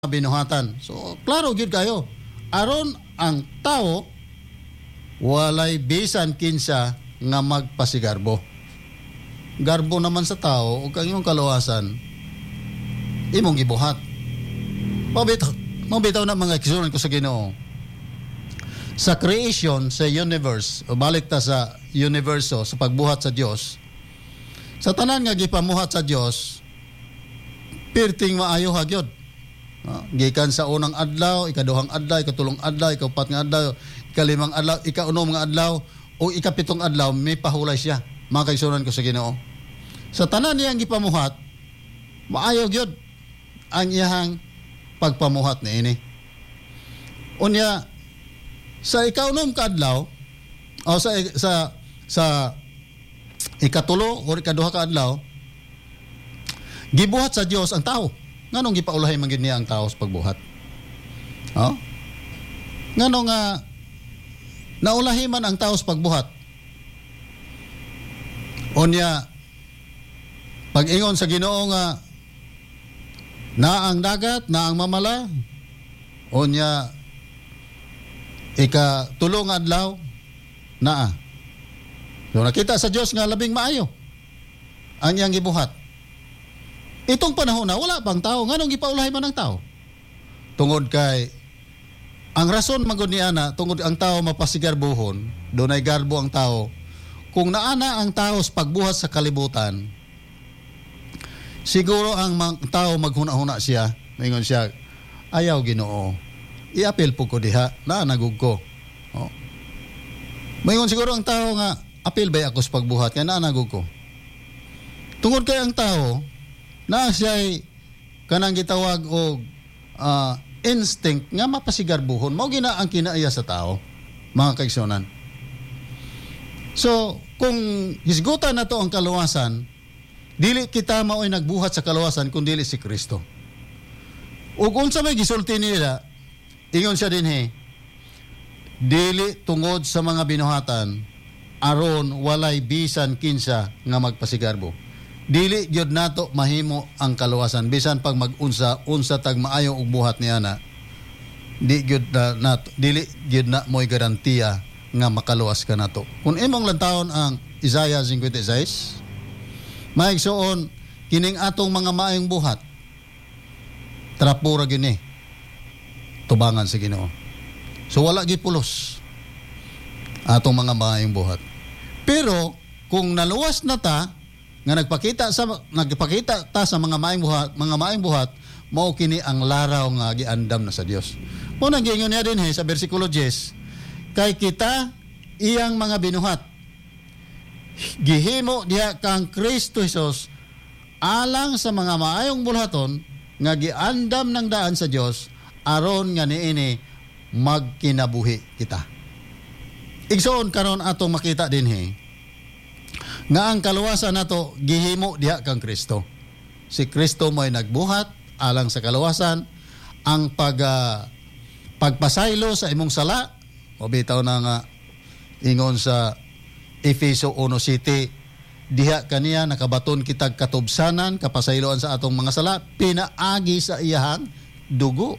binuhatan. So, klaro gyud kayo. Aron ang tao walay bisan kinsa nga magpasigarbo. Garbo naman sa tao ug ang imong kaluwasan imong gibuhat. Mabitaw na mga igsuon ko sa Ginoo. Sa creation sa universe, o balik ta sa universo sa pagbuhat sa Dios. Sa tanan nga gipamuhat sa Dios, pirting maayo hagyod. Gikan sa unang adlaw, ikaduhang adlaw, ikatulong adlaw, ikaupat nga adlaw, ikalimang adlaw, ikaunom nga adlaw, o ikapitong adlaw, may pahulay siya. Mga kaigsunan ko sa Ginoo. Sa tanan niyang gipamuhat, maayo gyud ang iyahang pagpamuhat niini. Unya sa ikaunom ka adlaw, o sa ikatulo o ikaduha ka adlaw, gibuhat sa Dios ang tao. Nganong gipaulahay man gid niya ang tao sa pagbuhat? Nganong nga naulahi man ang tao sa pagbuhat? Unya pag-ingon sa Ginoo nga na ang dagat, na ang mamala, unya ikatulong adlaw naa. So nakita sa Dios nga labing maayo ang iyang gibuhat. Itong panahon na wala pang tao, nganong gipaulahay man ang tao? Tungod kay ang rason magud niya na tungod ang tao mapasigarbuhon, dunay garbo ang tao. Kung naana ang tao sa pagbuhat sa kalibutan, siguro ang tao maghuna-huna siya, maingon siya, ayaw Ginoo. Iapil po ko diha, naanagug ko. Maingon siguro ang tao nga, apil ba ako sa pagbuhat, kaya naanagug ko. Tungod kay ang tao, na siya'y kanang gitawag o instinct nga mapasigarbuhon. Mao gina ang kinaiya sa tao, mga kaigsunan. So, kung hisgutan na to ang kaluwasan, dili kita mao'y nagbuhat sa kaluwasan kung dili si Kristo. Ug unsa may gisulti nila, ingon siya dinhi, dili tungod sa mga binuhatan, aron walay bisan kinsa nga magpasigarbo. Dili gyud nato mahimo ang kaluwasan bisan pag mag-unsa tag maayo og buhat niya na. Dili gyud na mo'y garantiya nga makaluwas ka nato. Kung imong lantawon ang Isaiah 56, maigsuon kining atong mga maayong buhat, trapura gini tubangan sa Ginoo. So wala gipulos atong mga maayong buhat. Pero kung naluwas na ta nga nagpakita ta sa mga maayong buhat, mao kini ang laraw nga giandam na sa Dios. Mo nang giingon niya din sa bersikulo 10, kay kita iyang mga binuhat, gihimo diha kang Kristo Jesus alang sa mga maayong bulhaton nga giandam ng daan sa Dios aron nga niini magkinabuhi kita. Igsoon karon atong makita dinhi nga ang kaluwasan nato gihimo diha kang Kristo. Si Kristo mo'y nagbuhat alang sa kaluwasan. Ang pagpasaylo sa imong sala, o bitaw na nga ingon sa Efeso 1:7, diha kaniya nakabaton kitag katubsanan, kapasayloan sa atong mga sala, pinaagi sa iyahang dugo.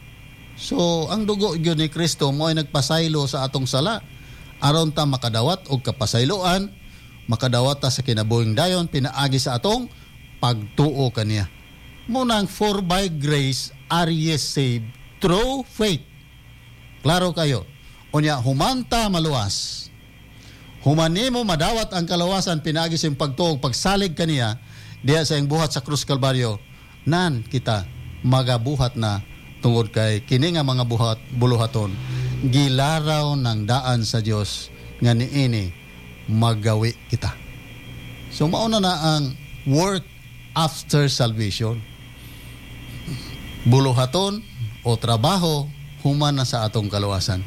So ang dugo gyud ni Kristo mo'y nagpasaylo sa atong sala aron ta makadawat og kapasayloan, makadawat ta sa kinabuhing dayon, pinaagi sa atong pagtuo kaniya. Munang for by grace are ye saved through faith. Klaro kayo. Unya humanta maluwas. Humanimo madawat ang kalawasan, pinaagi sa pagtuo, pagsalig kaniya diha sa iyang buhat sa krus Kalbaryo. Nan kita magabuhat na tungod kay kini nga mga buluhaton gilaraw ng daan sa Dios nga niini magawi kita. So mauna na ang work after salvation. Buluhaton o trabaho human na sa atong kaluwasan.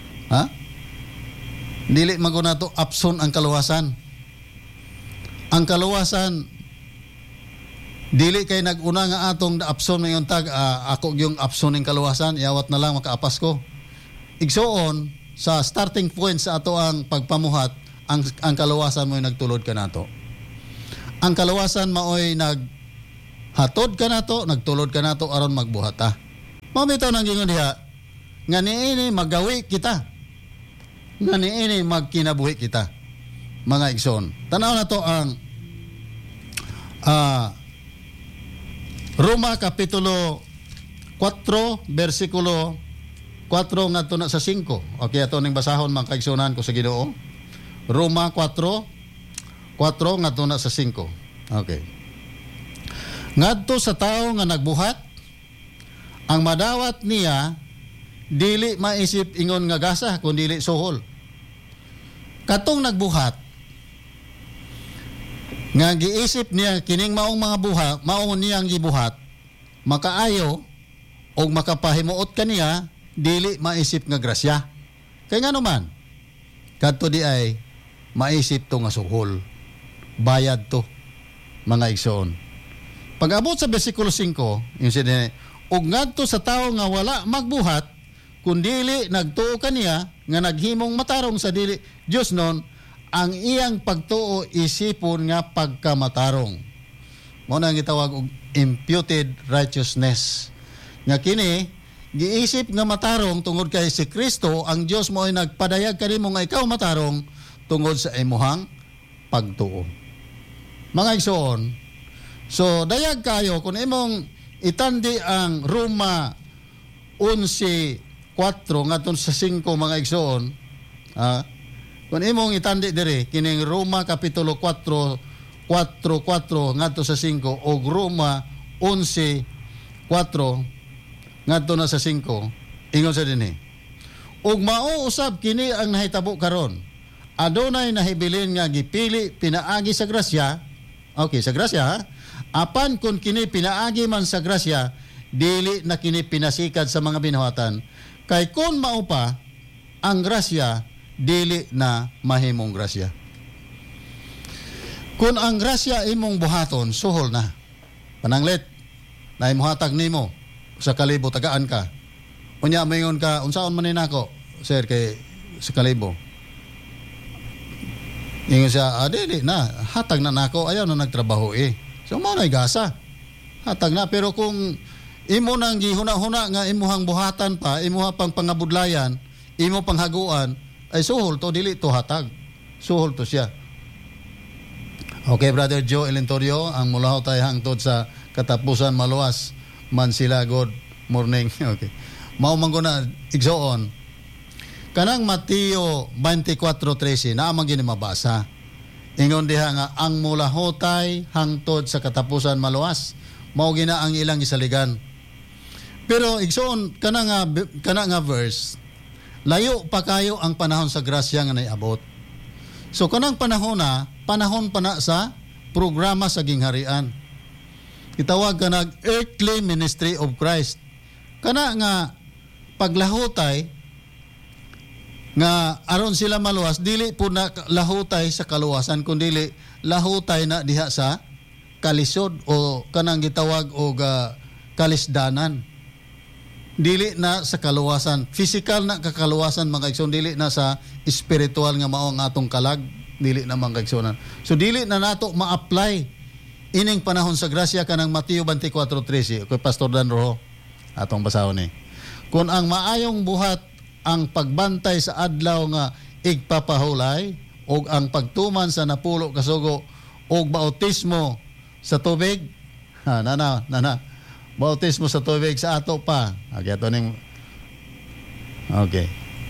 Dili maguna to apson ang kaluwasan. Ang kaluwasan dili kay naguna nga atong apson mayon tag ako yung apson ning kaluwasan, iawat na lang makaapas ko. Igsoon sa starting point sa ato ang pagpamuhat, ang kaluwasan mo'y nagtulod ka nato. Ang kaluwasan mao'y hatod ka nato, nagtulod ka nato aron magbuhat ta. Mao bitaw nang gingon diha nga niini magawi kita. Nga niini magkinabuhi kita. Mga igsoon. Tanaw na to ang Roma Kapitulo 4, versikulo 4 ngadto na sa 5. Okay, ato ning basahon mga kaigsunan ko sa Ginoo. Roma 4 ngadto na sa 5. Okay. Ngadto sa tao nga nagbuhat, ang madawat niya dili maisip ingon nga gasa kun dili suhol. Katong nagbuhat nga giisip niya kining maong mga buhat, maong niyang gibuhat, makaayo o makapahimuot kaniya, dili maisip nga grasya. Kay nga naman, kadto di ay maisip to nga suhol. Bayad to, mga igsoon. Pag-abot sa versikulo 5, yung sinine, ug ngadto sa tao nga wala magbuhat, kun dili nagtuo kaniya, nga naghimong matarong sa dili Dios non, ang iyang pagtuo isipon nga pagkamatarong. Mao na gitawag og imputed righteousness. Nga kini giisip nga matarong tungod kay si Kristo, ang Dios mo ay nagpadayag kanimo nga ikaw matarong tungod sa imuhang pagtuo. Mga igsoon, so dayag kayo kung imong itandi ang Roma 11:4 ngadto sa 5 mga igsoon, kung imong itandi diri kining Roma Kapitulo 4:4 ngadto sa 5 o Roma 11:4 ngadto na sa 5, ingon sa dinhi. Ug mao usab kini ang nahitabo karon. Adunay nahibilin nga gipili pinaagi sa grasya. Okay, sa grasya ha? Apan kung kini pinaagi man sa grasya, dili na kini pinasikad sa mga binuhatan. Kay kun mao pa ang grasya, dili na mahimong grasya. Kung ang grasya imong buhaton, suhol na. Pananglit, na imuhatag nimo sa kalibo, tagaan ka. Unya, mayon ka, unsaon man nako, sir, kay sa kalibo. Ingon siya, dili na, hatag na nako, ayaw na nagtrabaho eh. So, manay gasa. Hatag na, pero kung imo nang gihuna-huna nga imuhang buhatan pa, imuha pang pangabudlayan, imo pang haguan, ay suhol to, dili to hatag. Suhol to siya. Okay, Brother Joe Elentorio, ang mulaw tayo hangtod sa katapusan maluwas man sila. Good morning. Okay. Maumang ko na igsoon. Kanang Mateo 24:13 na amang ginimabasa. Ingon diha nga ang mulahotay hangtod sa katapusan maluwas. Mao gina ang ilang isaligan. Pero igsoon kana nga verse, layo pa kayo ang panahon sa grasya nga naiabot. So kanang panahon pa na sa programa sa gingharian. Itawag ka nag earthly ministry of Christ. Kana nga paglahutay nga aron sila maluwas, dili po na lahutay sa kaluwasan, kundi lahutay na diha sa kalisod o kanang gitawag og kalisdanan. Dili na sa kaluwasan, physical na kakaluwasan mga igsoon, dili na sa spiritual nga mao ang atong kalag, dili na mga igsoonan. So dili na nato ma-apply ining panahon sa grasya kanang Mateo 24:13. Okay, Pastor Dan Rojo, atong basahon ni. Kung ang maayong buhat ang pagbantay sa adlaw nga igpapahulay og ang pagtuman sa napulo kasugo og bautismo sa tubig, nana bautismo sa tubig sa ato pa. Okay, ato ning okay.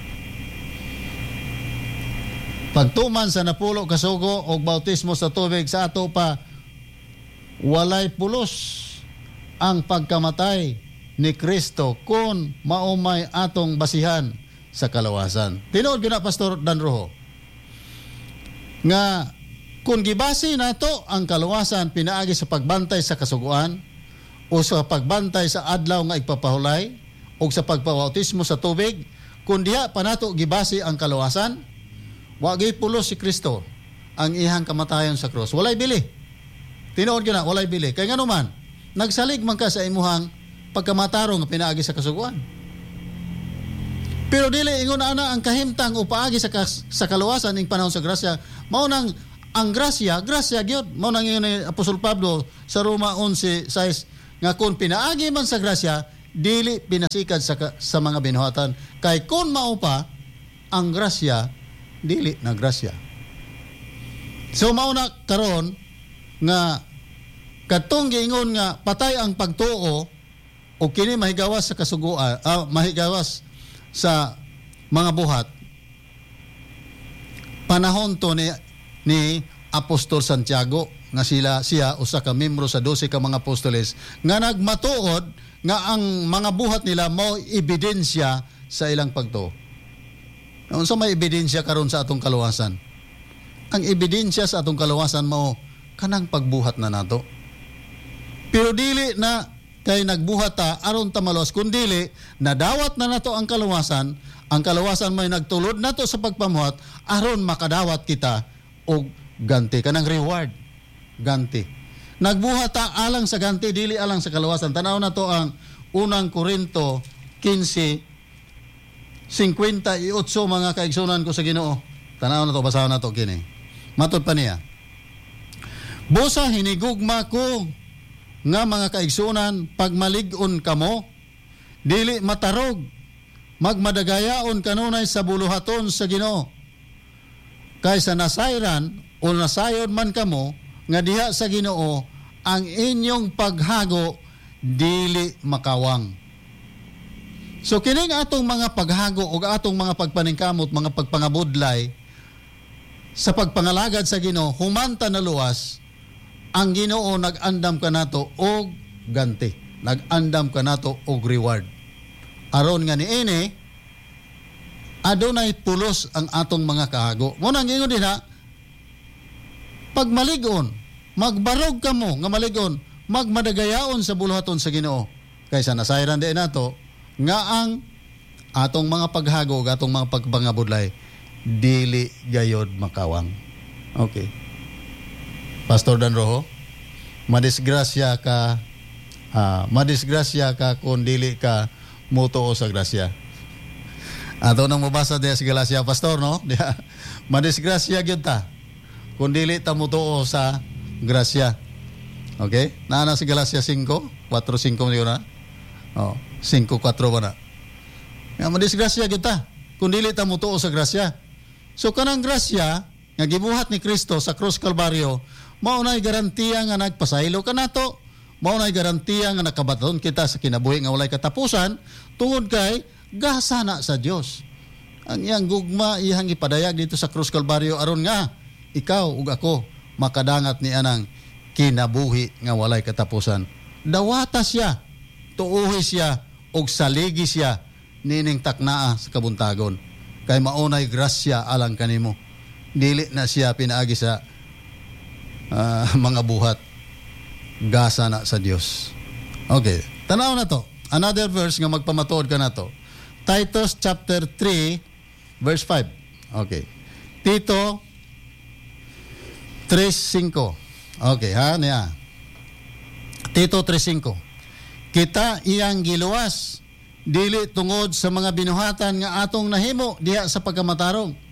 Pagtuman sa napulo kasugo og bautismo sa tubig sa ato pa, walay pulos ang pagkamatay ni Kristo kung maumay atong basihan sa kalawasan. Tinuod gyud na Pastor Dan Rojo nga kung gibasi nato ang kalawasan pinaagi sa pagbantay sa kasuguan o sa pagbantay sa adlaw nga igpapahulay o sa pagpabautismo sa tubig, kung diha pa nato gibasi ang kalawasan, wa gyud pulos si Kristo ang ihang kamatayon sa cross. Walay bili. Tinuod gyud na walay bili. Kay ngano man nagsalig man ka sa imuhang pagkamatarong nga pinaagi sa kasuguan. Pero dili ingon ana ang kahimtang o paagi sa kaluwasan ning panahon sa grasya, mao nang ang grasya gyud. Mao nang ingon ni Apostol Pablo sa Roma 11:6 nga kung pinaagi man sa grasya, dili pinasikad sa mga binuhatan. Kay kun mao pa ang grasya, dili na grasya. So mao na karon nga katong giingon nga patay ang pagtuo o kini mahigawas sa kasuguan, mahigawas sa mga buhat. Panahon to ni Apostol Santiago nga siya usa ka membro sa 12 ka mga apostoles nga nagmatuod nga ang mga buhat nila mao ebidensya sa ilang pagtuo. Unsa may ebidensya karon sa atong kaluwasan? Ang ebidensya sa atong kaluwasan mao kanang pagbuhat na nato. Pero dili na kay nagbuhat ta aron ta maluwas, kundili nadawat na nato ang kaluwasan may nagtulod nato sa pagpamuhat aron makadawat kita og ganti kanang reward, ganti. Nagbuhat ta alang sa ganti, dili alang sa kaluwasan. Tanaw na to ang unang Korinto 15:58 mga kaigsunan ko sa Ginoo. Tanaw na to, basahan na to kini. Matod pa niya. Busa hinigugma ko nga mga kaigsunan, pagmalig-on kamo, dili matarog, magmadagayaon kanunay sa buluhaton sa Ginoo. Kaysa nasayran o nasayon man kamo, nga diha sa Ginoo, ang inyong paghago, dili makawang. So kining atong mga paghago o atong mga pagpaningkamot, mga pagpangabudlay, sa pagpangalagad sa Ginoo, humanta na luwas, ang Ginoo nag-andam ka nato og ganti. Nag-andam ka nato og reward. Aron nga niini, adunay pulos ang atong mga kahago. Muna ang ingon din ha, pagmaligon, magbarog ka mo nga maligon, magmadagayaon sa buluhaton sa Ginoo. Kaysa nasayran din nato, nga ang atong mga paghago, atong mga pagpangabudlay, dili gayod makawang. Okay. Pastor Dan Rojo, madisgrasya ka kung dili ka mutuo sa grasya. Ato nang mabasa diya sa Galacia, Pastor, no? Diya, madisgrasya gyud ta kung dili ta mutuo sa grasya. Okay? Naana sa Galacia 5, 4:5 yun na. 5:4 ba na? Nga madisgrasya gyud ta kung dili ta mutuo sa grasya. So kanang grasya nga gibuhat ni Kristo sa Krus Kalbaryo, mao nay garantiya nga nagpasaylo ka nato, mao nay garantiya nga nakabaton kita sa kinabuhi nga walay katapusan tungod kay gasana sa Dios. Ang iyang gugma iyang ipadayag dito sa Krus Kalbaryo aron nga ikaw ug ako makadangat ni anang kinabuhi nga walay katapusan. Dawata siya, tuuhi siya og saligi siya nining taknaa sa kabuntagon. Kay maunay grasya alang kanimo. Dili na siya pinaagi sa mga buhat, gasa na sa Dios. Okay, tanaw na to. Another verse nga magpamatuod ka na to. Titus chapter 3 verse 5. Okay. Tito 3:5. Okay, ha niya. Tito 3:5. Kita iyang giluwas dili tungod sa mga binuhatan nga atong nahimo diha sa pagkamatarong.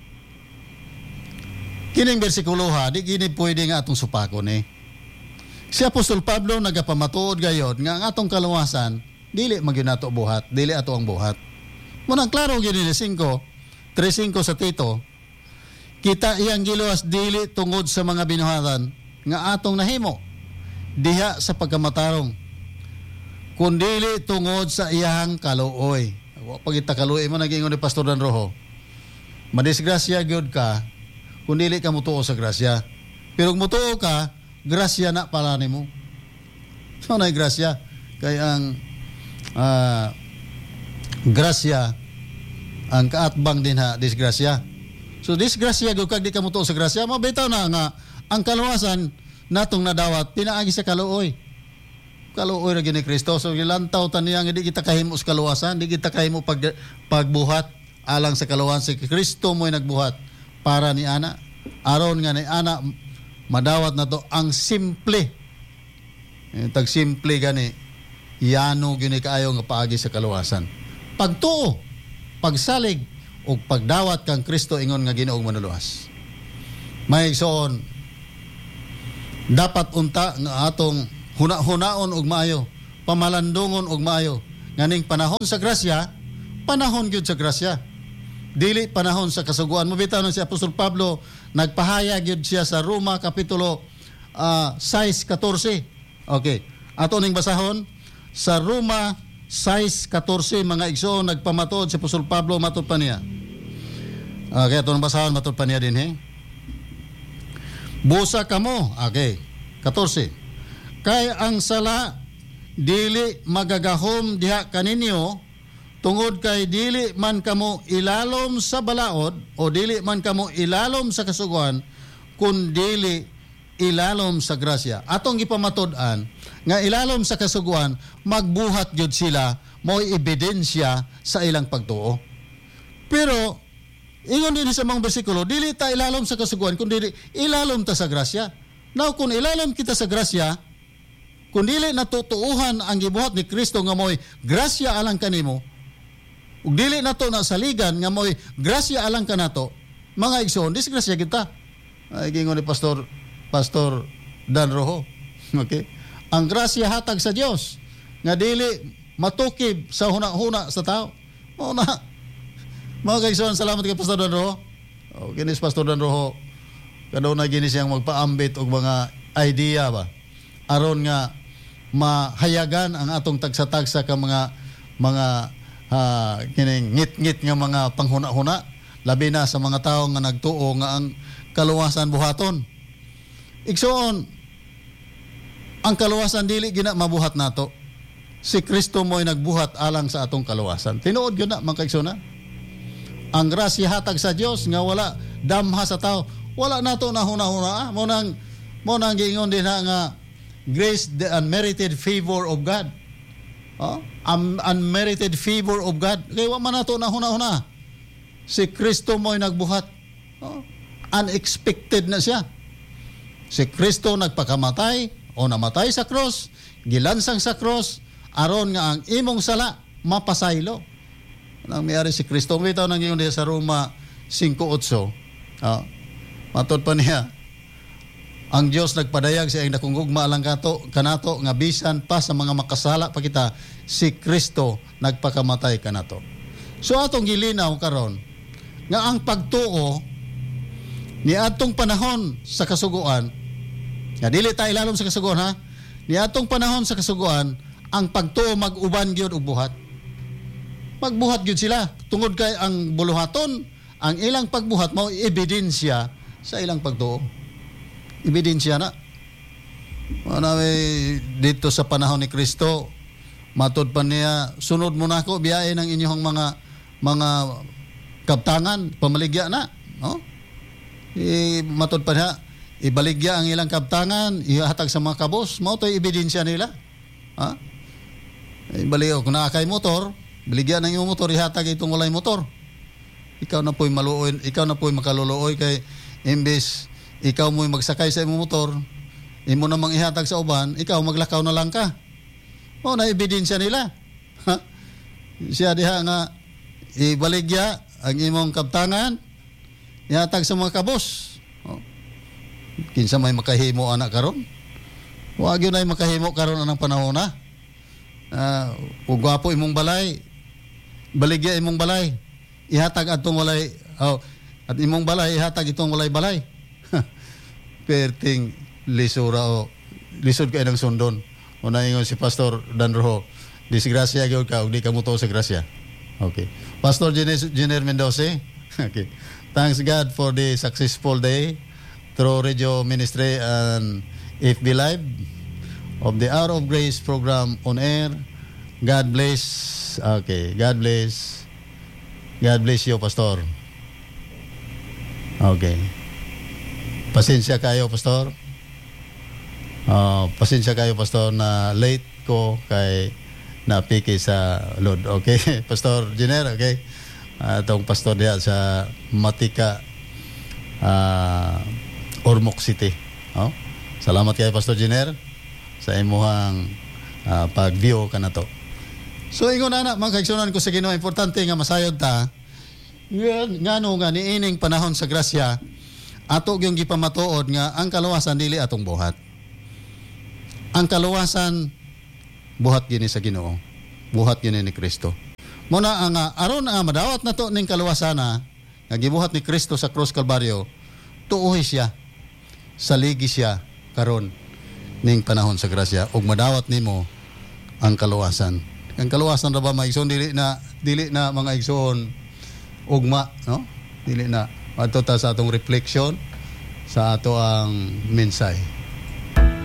Kining bersikulo ha, di gini pwede nga atong supakon eh. Si Apostol Pablo nagapamatuod gayod nga ang atong kaluwasan, dili magyunato buhat, dili ato ang buhat. Munang klaro gini ni 3:5 sa Tito, kita iyang giluwas dili tungod sa mga binuhatan nga atong nahimo diha sa pagkamatarong, kundili tungod sa iyang kaluoy. Pag ita kaluoy mo nag-ingon ni Pastor Dan Rojo, madisgrasya gyud ka kung dili ka mutuo sa grasya. Pero kung mutuo ka, grasya na pala nimo. So na grasya kay ang grasya ang kaatbang din ha disgrasya. So disgrasya gyud kag di ka mutuo sa grasya, mabitaw na nga ang kaluwasan natong nadawat pinaagi sa kaluoy. Kaluoy ra gini Kristo. So gilantaw ta niya nga di kita kahimo sa kaluwasan, di kita kahimo pagbuhat alang sa kaluwasan. Si Kristo mo'y nagbuhat para ni ana, aron nga ni ana madawat na to ang simple. Tag simple gani, yano gini kaayo nga paagi sa kaluwasan. Pagtuo, pagsalig o pagdawat kang Kristo ingon nga Ginoong manuluwas. May igsoon, dapat unta nga atong huna-hunaon og maayo, pamalandungon og maayo, nganing panahon sa grasya, panahon gyud sa grasya. Dili panahon sa kasuguan. Mabitaw na si Apostol Pablo, nagpahayag yun siya sa Roma Kapitulo 6:14. Okay. Ato ning basahon sa Roma 6:14, mga igsoon, nagpamatod si Apostol Pablo, matod pa niya. Okay, ato nang basahon, matod pa niya din, he. Busa kamo, okay, 14. Kay ang sala dili magagahom diha kaninyo, tungod kay dili man kamo ilalom sa balaod o dili man kamo ilalom sa kasuguan, kun dili ilalom sa grasya. Atong gipamatod-an nga ilalom sa kasuguan, magbuhat gyud sila, mo'y ebidensya sa ilang pagtuo. Pero ingon din sa mga bersikulo, dili ta ilalom sa kasuguan, kundi ilalom ta sa grasya. Now, kung ilalom kita sa grasya, kung dili natutuuhan ang gibuhat ni Kristo nga mo'y grasya alang kanimo, ug dili nato na saligan nga mo'y grasya alang kanato, mga igsoon, disgrasya kita. Ay gingon ni Pastor Dan Rojo. Okay? Ang grasya hatag sa Dios nga dili matukib sa huna-huna sa tao. Mao na. Mga igsoon, salamat kay Pastor Dan Rojo. Kinis Pastor Dan Rojo, kadaw na gini siyang magpaambit og mga idea ba aron nga mahayagan ang atong tagsa-tagsa ka mga kining ngit-ngit nga mga panghuna-huna, labi na sa mga tao nga nagtuo nga ang kaluwasan buhaton. Igsoon, ang kaluwasan dili gina mabuhat nato. Si Kristo mo'y nagbuhat alang sa atong kaluwasan. Tinuod gyud na mga kaigsoon. Ang grasya hatag sa Dios nga wala damha sa tao. Wala nato na huna-huna. Mo nang giingon din nga grace, the unmerited favor of God. Unmerited favor of God. Kaya wa man nato na huna-huna. Si Kristo mo'y nagbuhat. Unexpected na siya. Si Kristo nagpakamatay o namatay sa cross, gilansang sa cross, aron nga ang imong sala mapasaylo. Nang mayari si Kristo. Bitaw nang ingon diya sa Roma 5:8. Matod pa niya, ang Dios nagpadayag sa iyang nakungugma alang kanato nga bisan pa sa mga makasala pa kita, si Kristo nagpakamatay kanato. So atong gilinaw karon nga ang pagtuo ni atong panahon sa kasuguan, nga dili ta ilalom sa kasuguan ha, ni atong panahon sa kasuguan, ang pagtuo mag-uban gyud og buhat. Magbuhat gyud sila tungod kay ang buluhaton, ang ilang pagbuhat mao ebidensya sa ilang pagtuo. Ebidensya na. Dito sa panahon ni Kristo, matod pa niya, sunod mo na ako, biyahe ng inyong mga kabtangan, pamaligya na. No? Matod pa niya, ibaligya ang ilang kabtangan, ihatag sa mga kabos, mao to'y ebidensya nila. Ha? Ibaliw, kung nakakay motor, baligya ng iyong motor, ihatag itong walay motor. Ikaw na po'y maluoy, ikaw na po'y makaluluoy kay imbes ikaw mo'y magsakay sa imong motor, imo namang ihatag sa uban, ikaw maglakaw na lang ka. O, na ebidensya nila. Siya diha nga ibaligya ang imong kabtangan, ihatag sa mga kabos. O, kinsa may makahimo anak karon? Wag yun ay makahimo karon anang panahon na. Kung gwapo imong balay, baligya imong balay, ihatag atong walay, at imong balay ihatag itong walay-balay. Perting lisura o lisod kayo ng sundon. Una ingon si Pastor Dan Rojo, disgrasya gyud ka, di ka muto sa grasya. Okay. Pastor Jenner Mendoza. Okay. Thanks God for the successful day through radio ministry and FB Live of the Hour of Grace program on air. God bless. Okay. God bless. God bless you, Pastor. Okay. Pasensya kayo, Pastor. Pasensya kayo, Pastor, na late ko kay napiki sa load. Okay, Pastor Jenner, okay? Itong Pastor diya sa Matika, Ormoc City. Salamat kayo, Pastor Jenner, sa imuhang pag-view ka na to. So, ingon na mga kaigsunan ko sa Ginoo, importante nga masayod ta. Ngano nga niining panahon sa grasya, ato yung gipamatuod nga ang kaluwasan dili atong buhat. Ang kaluwasan buhat gini sa Ginoo. buhat yun ni Kristo. Muna ang aron madawat na to ning kaluwasana nga gibuhat ni Kristo sa krus Kalbaryo, tuoy siya, saligi siya karon ning panahon sa grasya ug madawat nimo ang kaluwasan. Ang kaluwasan ra ba maigsoon dili na mga igsoon ugma, no? Dili na adto ta sa atong reflection sa ato ang mensahe.